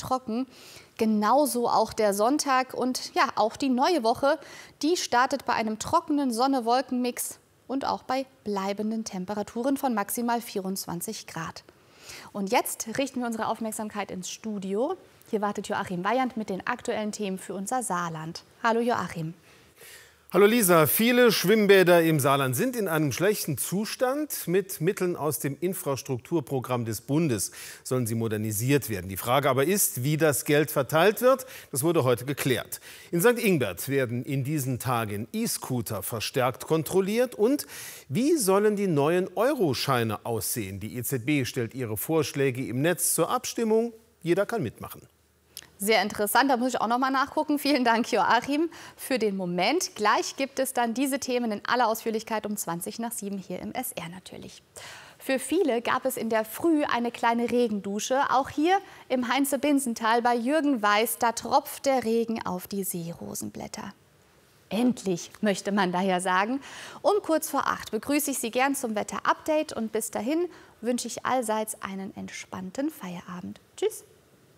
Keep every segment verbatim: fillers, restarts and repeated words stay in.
trocken. Genauso auch der Sonntag und ja, auch die neue Woche. Die startet bei einem trockenen Sonne-Wolken-Mix und auch bei bleibenden Temperaturen von maximal vierundzwanzig Grad. Und jetzt richten wir unsere Aufmerksamkeit ins Studio. Hier wartet Joachim Weyand mit den aktuellen Themen für unser Saarland. Hallo Joachim. Hallo Lisa, viele Schwimmbäder im Saarland sind in einem schlechten Zustand. Mit Mitteln aus dem Infrastrukturprogramm des Bundes sollen sie modernisiert werden. Die Frage aber ist, wie das Geld verteilt wird. Das wurde heute geklärt. In Sankt Ingbert werden in diesen Tagen E-Scooter verstärkt kontrolliert. Und wie sollen die neuen Euroscheine aussehen? Die E Z B stellt ihre Vorschläge im Netz zur Abstimmung. Jeder kann mitmachen. Sehr interessant, da muss ich auch noch mal nachgucken. Vielen Dank, Joachim, für den Moment. Gleich gibt es dann diese Themen in aller Ausführlichkeit um zwanzig nach sieben hier im S R natürlich. Für viele gab es in der Früh eine kleine Regendusche. Auch hier im Heinze-Binsental bei Jürgen Weiß, da tropft der Regen auf die Seerosenblätter. Endlich, möchte man daher sagen. Um kurz vor acht begrüße ich Sie gern zum Wetter-Update und bis dahin wünsche ich allseits einen entspannten Feierabend. Tschüss.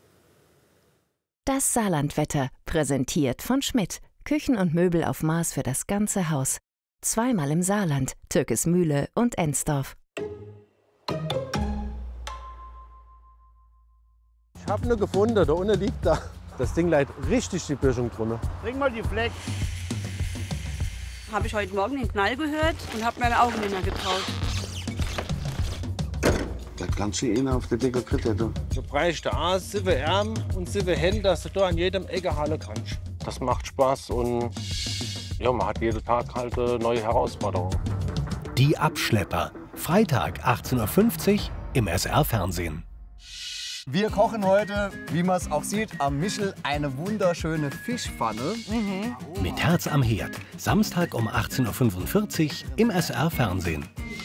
Das Saarlandwetter, präsentiert von Schmidt. Küchen und Möbel auf Maß für das ganze Haus. Zweimal im Saarland, Türkesmühle und Ensdorf. Ich habe eine gefunden, da unten liegt da. Das Ding leidet richtig die Böschung drunter. Bring mal die Fleck. Habe ich heute Morgen den Knall gehört und habe meine Augen nicht mehr getraut. Das kannst du ihnen auf der Decke kriegen. Du brauchst da sieben Arme und sieben Hände, dass du da an jedem Ecke halten kannst. Das macht Spaß und ja, man hat jeden Tag halt eine neue Herausforderung. Die Abschlepper. Freitag achtzehn Uhr fünfzig im S R-Fernsehen. Wir kochen heute, wie man es auch sieht, am Michel eine wunderschöne Fischpfanne. Mhm. Mit Herz am Herd. Samstag um achtzehn Uhr fünfundvierzig im S R-Fernsehen.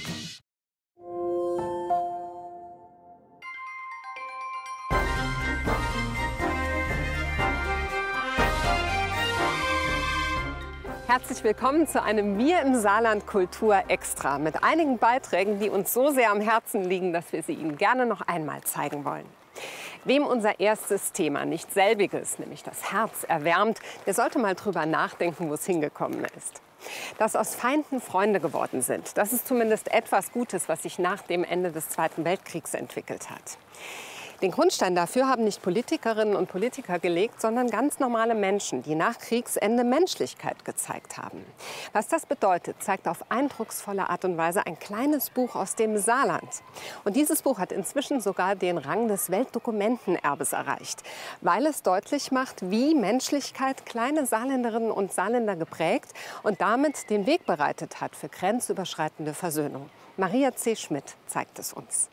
Herzlich willkommen zu einem Wir im Saarland Kultur Extra mit einigen Beiträgen, die uns so sehr am Herzen liegen, dass wir sie Ihnen gerne noch einmal zeigen wollen. Wem unser erstes Thema nicht selbiges, nämlich das Herz, erwärmt, der sollte mal drüber nachdenken, wo es hingekommen ist. Dass aus Feinden Freunde geworden sind, das ist zumindest etwas Gutes, was sich nach dem Ende des Zweiten Weltkriegs entwickelt hat. Den Grundstein dafür haben nicht Politikerinnen und Politiker gelegt, sondern ganz normale Menschen, die nach Kriegsende Menschlichkeit gezeigt haben. Was das bedeutet, zeigt auf eindrucksvolle Art und Weise ein kleines Buch aus dem Saarland. Und dieses Buch hat inzwischen sogar den Rang des Weltdokumentenerbes erreicht, weil es deutlich macht, wie Menschlichkeit kleine Saarländerinnen und Saarländer geprägt und damit den Weg bereitet hat für grenzüberschreitende Versöhnung. Maria C. Schmidt zeigt es uns.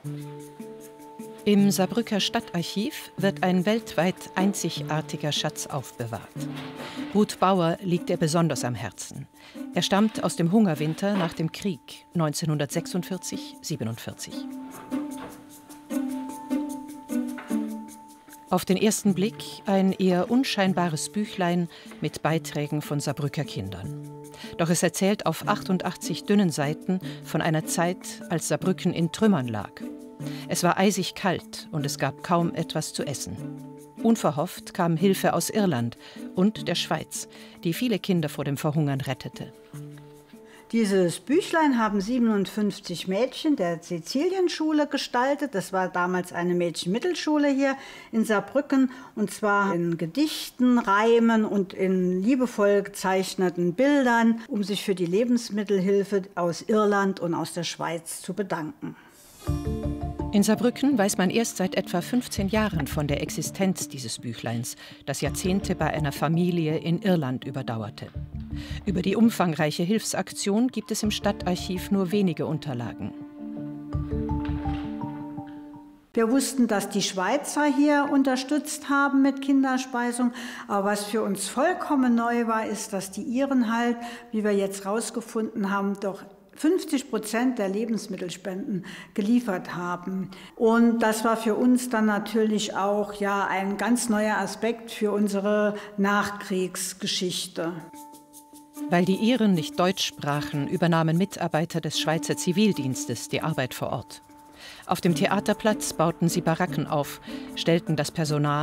Im Saarbrücker Stadtarchiv wird ein weltweit einzigartiger Schatz aufbewahrt. Ruth Bauer liegt ihr besonders am Herzen. Er stammt aus dem Hungerwinter nach dem Krieg neunzehnhundertsechsundvierzig siebenundvierzig. Auf den ersten Blick ein eher unscheinbares Büchlein mit Beiträgen von Saarbrücker Kindern. Doch es erzählt auf achtundachtzig dünnen Seiten von einer Zeit, als Saarbrücken in Trümmern lag. Es war eisig kalt und es gab kaum etwas zu essen. Unverhofft kam Hilfe aus Irland und der Schweiz, die viele Kinder vor dem Verhungern rettete. Dieses Büchlein haben siebenundfünfzig Mädchen der Sizilienschule gestaltet. Das war damals eine Mädchenmittelschule hier in Saarbrücken. Und zwar in Gedichten, Reimen und in liebevoll gezeichneten Bildern, um sich für die Lebensmittelhilfe aus Irland und aus der Schweiz zu bedanken. In Saarbrücken weiß man erst seit etwa fünfzehn Jahren von der Existenz dieses Büchleins, das Jahrzehnte bei einer Familie in Irland überdauerte. Über die umfangreiche Hilfsaktion gibt es im Stadtarchiv nur wenige Unterlagen. Wir wussten, dass die Schweizer hier unterstützt haben mit Kinderspeisung. Aber was für uns vollkommen neu war, ist, dass die Iren halt, wie wir jetzt rausgefunden haben, doch fünfzig Prozent der Lebensmittelspenden geliefert haben. Und das war für uns dann natürlich auch ja, ein ganz neuer Aspekt für unsere Nachkriegsgeschichte. Weil die Iren nicht Deutsch sprachen, übernahmen Mitarbeiter des Schweizer Zivildienstes die Arbeit vor Ort. Auf dem Theaterplatz bauten sie Baracken auf, stellten das Personal